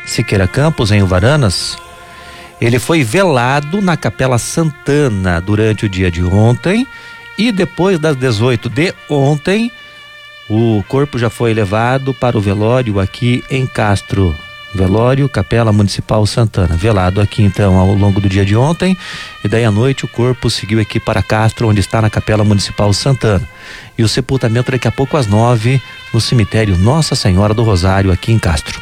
Siqueira Campos, em Uvaranas, ele foi velado na Capela Santana durante o dia de ontem e depois das 18 de ontem, o corpo já foi levado para o velório aqui em Castro. Velório, Capela Municipal Santana. Velado aqui então ao longo do dia de ontem e daí à noite o corpo seguiu aqui para Castro, onde está na Capela Municipal Santana. E o sepultamento daqui a pouco às 9 no cemitério Nossa Senhora do Rosário aqui em Castro.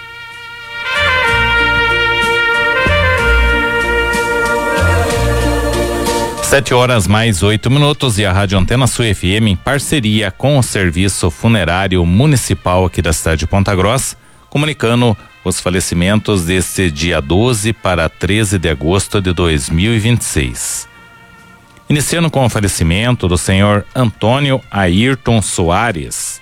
7h mais 8 e a Rádio Antena Sul FM, em parceria com o Serviço Funerário Municipal aqui da cidade de Ponta Grossa, comunicando os falecimentos deste dia 12 para 13 de agosto de 2026. Iniciando com o falecimento do senhor Antônio Ayrton Soares,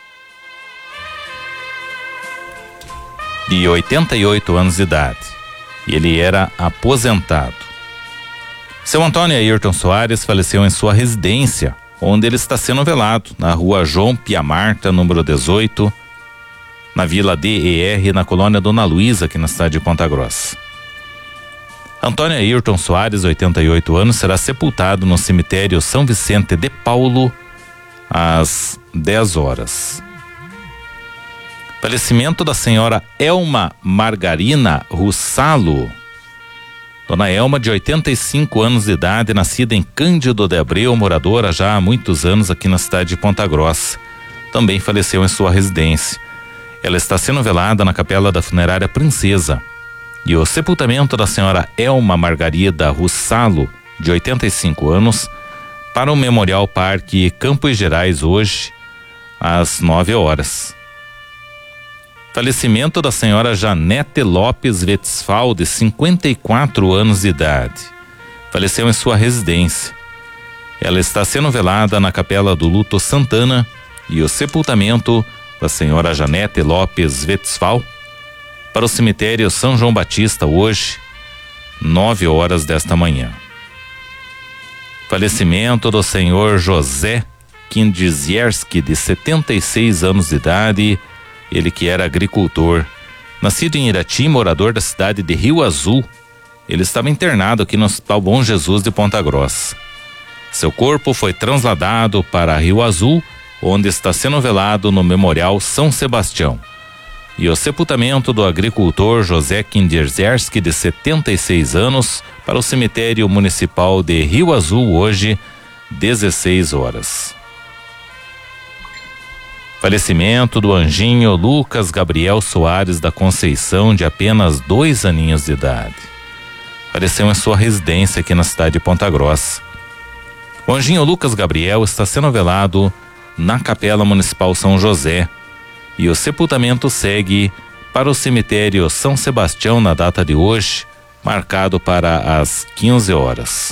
de 88 anos de idade. Ele era aposentado. Seu Antônio Ayrton Soares faleceu em sua residência, onde ele está sendo velado, na rua João Pia Marta, número 18, na Vila DER, na colônia Dona Luísa, aqui na cidade de Ponta Grossa. Antônio Ayrton Soares, 88 anos, será sepultado no cemitério São Vicente de Paulo às 10 horas. Falecimento da senhora Elma Margarina Russalo. Dona Elma, de 85 anos de idade, nascida em Cândido de Abreu, moradora já há muitos anos aqui na cidade de Ponta Grossa. Também faleceu em sua residência. Ela está sendo velada na Capela da Funerária Princesa. E o sepultamento da senhora Elma Margarida Russalo, de 85 anos, para o Memorial Parque Campos Gerais hoje, às 9 horas. Falecimento da senhora Janete Lopes Vetzfal, de 54 anos de idade. Faleceu em sua residência. Ela está sendo velada na Capela do Luto Santana e o sepultamento da senhora Janete Lopes Vetzfal para o cemitério São João Batista hoje, 9 horas desta manhã. Falecimento do senhor José Kindzierski, de 76 anos de idade. Ele que era agricultor, nascido em Irati, morador da cidade de Rio Azul. Ele estava internado aqui no Hospital Bom Jesus de Ponta Grossa. Seu corpo foi trasladado para Rio Azul, onde está sendo velado no Memorial São Sebastião. E o sepultamento do agricultor José Kindzierski, de 76 anos, para o cemitério municipal de Rio Azul hoje, 16 horas. Falecimento do anjinho Lucas Gabriel Soares da Conceição, de apenas 2 aninhos de idade. Faleceu em sua residência aqui na cidade de Ponta Grossa. O anjinho Lucas Gabriel está sendo velado na Capela Municipal São José e o sepultamento segue para o cemitério São Sebastião na data de hoje, marcado para as 15 horas.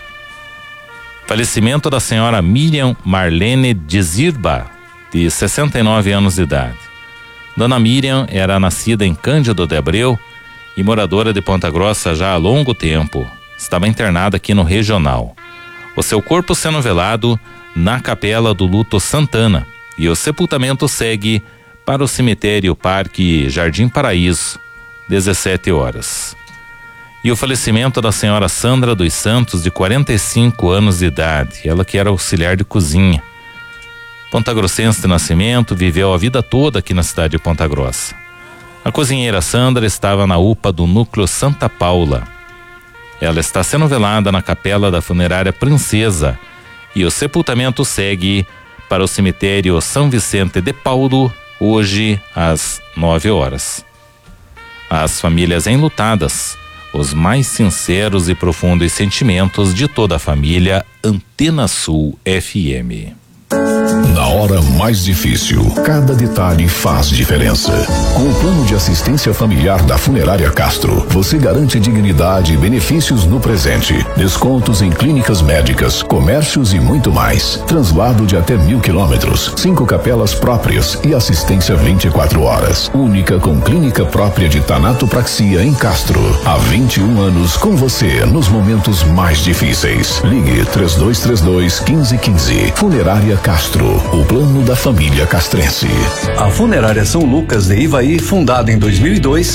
Falecimento da senhora Miriam Marlene Dzirba, de 69 anos de idade. Dona Miriam era nascida em Cândido de Abreu e moradora de Ponta Grossa já há longo tempo. Estava internada aqui no Regional. O seu corpo sendo velado na Capela do Luto Santana e o sepultamento segue para o cemitério Parque Jardim Paraíso, 17 horas. E o falecimento da senhora Sandra dos Santos, de 45 anos de idade, ela que era auxiliar de cozinha. Pontagrossense de nascimento, viveu a vida toda aqui na cidade de Ponta Grossa. A cozinheira Sandra estava na UPA do Núcleo Santa Paula. Ela está sendo velada na Capela da Funerária Princesa e o sepultamento segue para o cemitério São Vicente de Paulo, hoje às 9 horas. As famílias enlutadas, os mais sinceros e profundos sentimentos de toda a família Antena Sul FM. Na hora mais difícil, cada detalhe faz diferença. Com o plano de assistência familiar da Funerária Castro, você garante dignidade e benefícios no presente, descontos em clínicas médicas, comércios e muito mais. Translado de até 1.000 quilômetros, 5 capelas próprias e assistência 24 horas. Única com clínica própria de tanatopraxia em Castro. Há 21 anos com você nos momentos mais difíceis. Ligue 3232-1515. Funerária Castro, o plano da família castrense. A Funerária São Lucas de Ivaí, fundada em 2002,